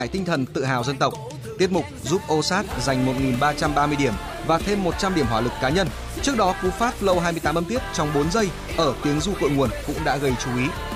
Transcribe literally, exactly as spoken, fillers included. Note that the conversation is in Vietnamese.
tinh thần tự hào dân tộc. Tiết mục giúp ô sát giành một nghìn ba trăm ba mươi điểm và thêm một trăm điểm hỏa lực cá nhân. Trước đó, cú phát flow hai mươi tám âm tiết trong bốn giây ở tiếng ru cội nguồn cũng đã gây chú ý.